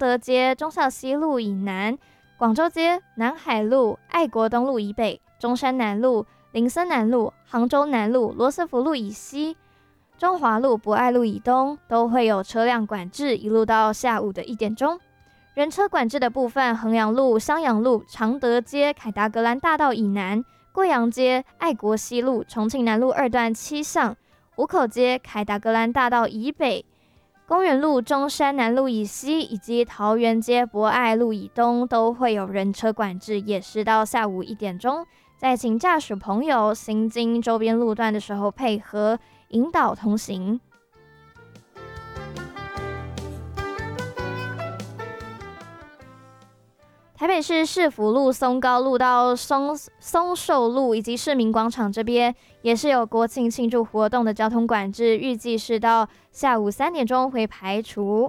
德街、忠孝西路以南、广州街、南海路、爱国东路以北、中山南路、林森南路、杭州南路、罗斯福路以西、中华路、博爱路以东都会有车辆管制，一路到下午的1点钟。人车管制的部分，衡阳路、襄阳路、常德街、凯达格兰大道以南、贵阳街、爱国西路、重庆南路2段7巷、湖口街、凯达格兰大道以北、公园路、中山南路以西以及桃园街、博爱路以东都会有人车管制，也是到下午1点钟。再请驾驶朋友行经周边路段的时候配合引导通行。台北市市府路、松高路到松寿路以及市民广场这边也是有国庆庆祝活动的交通管制，预计是到下午3点钟会排除。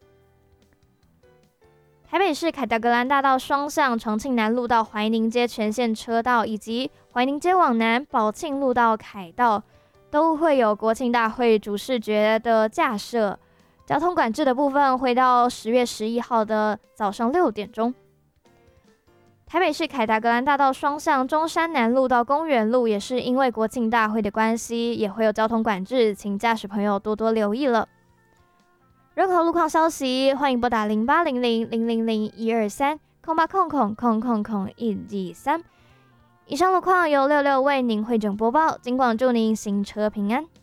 台北市凯达格兰大道双向、重庆南路到怀宁街全线车道，以及怀宁街往南、宝庆路到凯道，都会有国庆大会主视觉的架设。交通管制的部分会到10月11号的早上6点钟。台北市凯达格兰大道双向、中山南路到公园路也是因为国庆大会的关系，也会有交通管制，请驾驶朋友多多留意了。任何路况消息，欢迎拨打0800000123 0800000123。以上路况由66为您汇整播报，尽管祝您行车平安。